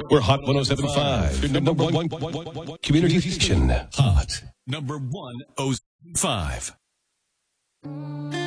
We're Hot 107.5, your number one community station. Hot number 105.